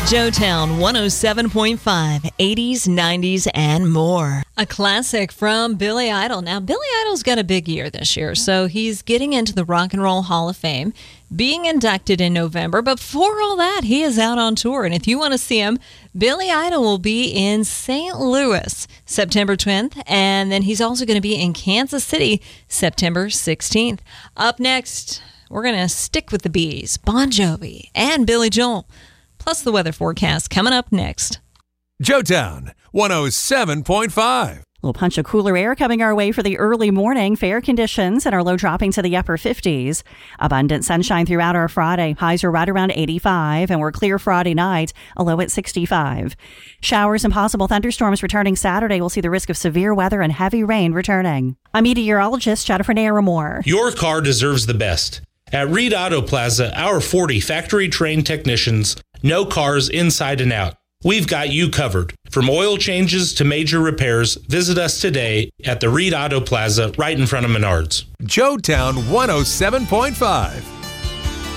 Joetown 107.5, 80s, 90s, and more. A classic from Billy Idol. Now, Billy Idol's got a big year this year, so he's getting into the Rock and Roll Hall of Fame, being inducted in November. But before all that, he is out on tour. And if you want to see him, Billy Idol will be in St. Louis September 10th, and then he's also going to be in Kansas City September 16th. Up next, we're going to stick with the Bees, Bon Jovi, and Billy Joel. Plus the weather forecast coming up next. Joetown 107.5. Little punch of cooler air coming our way for the early morning. Fair conditions and our low dropping to the upper 50s. Abundant sunshine throughout our Friday. Highs are right around 85, and we're clear Friday night, a low at 65. Showers and possible thunderstorms returning Saturday. We'll see the risk of severe weather and heavy rain returning. I'm meteorologist Jennifer Naramore. Your car deserves the best. At Reed Auto Plaza, our 40 factory-trained technicians know cars inside and out. We've got you covered. From oil changes to major repairs, visit us today at the Reed Auto Plaza right in front of Menards. Joetown 107.5.